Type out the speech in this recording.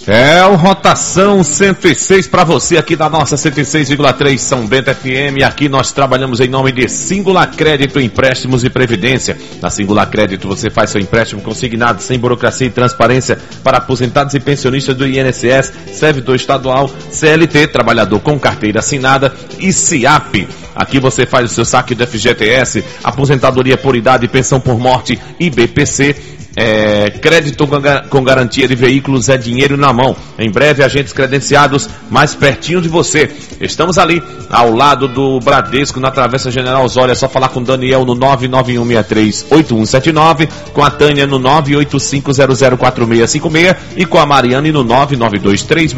É o Rotação 106 para você aqui da nossa 106,3 São Bento FM. Aqui nós trabalhamos em nome de Singular Crédito, Empréstimos e Previdência. Na Singular Crédito você faz seu empréstimo consignado sem burocracia e transparência para aposentados e pensionistas do INSS, servidor estadual, CLT, trabalhador com carteira assinada e SIAP. Aqui você faz o seu saque do FGTS, aposentadoria por idade, pensão por morte e BPC. Crédito com garantia de veículos é dinheiro na mão. Em breve, agentes credenciados mais pertinho de você. Estamos ali, ao lado do Bradesco, na Travessa General Osório. É só falar com o Daniel no 991638179, com a Tânia no 985004656 e com a Mariane no 99236